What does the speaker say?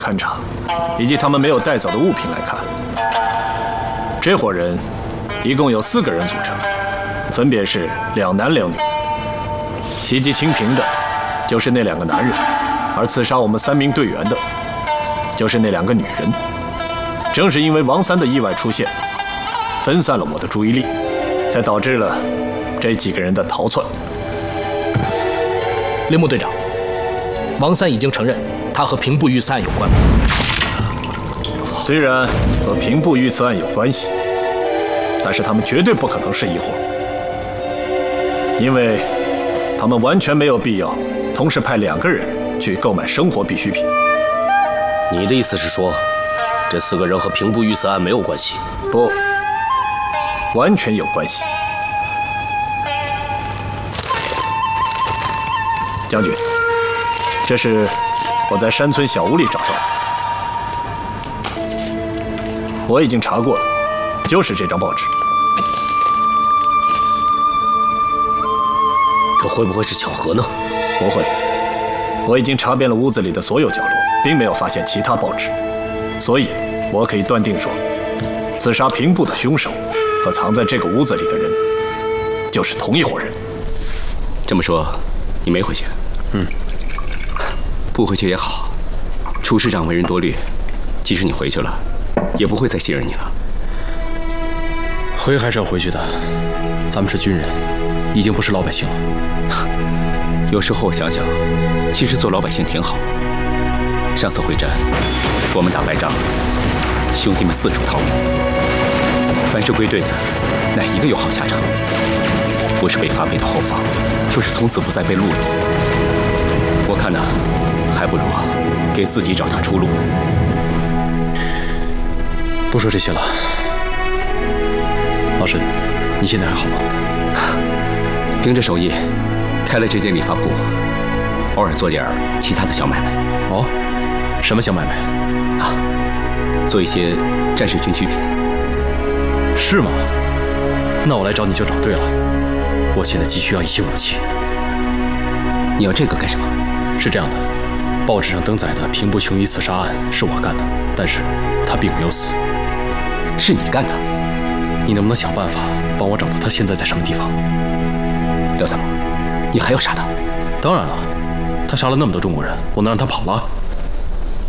勘查，以及他们没有带走的物品来看，这伙人一共有4个人组成，分别是2男2女。袭击清平的，就是那2个男人，而刺杀我们3名队员的，就是那2个女人。正是因为王三的意外出现，分散了我的注意力，才导致了这几个人的逃窜。 铃木队长，王三已经承认他和平步遇刺案有关。 虽然和平步遇刺案有关系，但是他们绝对不可能是一伙，因为他们完全没有必要同时派2个人去购买生活必需品。 你的意思是说，这4个人和平步遇刺案没有关系？ 不，完全有关系。将军，这是我在山村小屋里找到的，我已经查过了，就是这张报纸。 这会不会是巧合呢？ 不会，我已经查遍了屋子里的所有角落，并没有发现其他报纸，所以我可以断定说，刺杀平步的凶手和藏在这个屋子里的人就是同一伙人。 这么说，你没回去？不回去也好。厨师长为人多虑，即使你回去了，也不会再信任你了。 回还是要回去的，咱们是军人，已经不是老百姓了。 有时候我想想，其实做老百姓挺好。上次会战，我们打败仗，兄弟们四处逃命，凡是归队的，哪一个有好下场？不是被发配到后方，就是从此不再被录用。我看呢，还不如给自己找条出路。 不说这些了，老沈，你现在还好吗？ 凭着手艺，开了这间理发铺，偶尔做点其他的小买卖。 哦，什么小买卖？ 啊，做一些战士军需品。 是吗？那我来找你就找对了。我现在急需要一些武器。 你要这个干什么？ 是这样的，报纸上登载的平步雄一刺杀案是我干的，但是他并没有死。 是你干的？ 你能不能想办法帮我找到他现在在什么地方？ 廖三木，你还要杀他？ 当然了，他杀了那么多中国人，我能让他跑了？